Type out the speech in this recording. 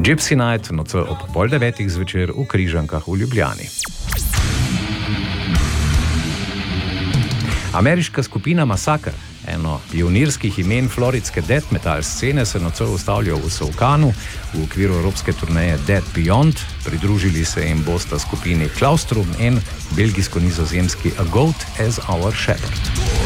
Gypsy Night nocoj ob 8:30 zvečer v Križankah v Ljubljani. Ameriška skupina Massacre, eno pionirskih imen floridske death metal scene, se nocoj ustavlja v Solkanu v okviru evropske turneje Dead Beyond. Pridružili se jim bosta skupini Claustrum in belgijsko-nizozemski A Goat as Our Shepherd.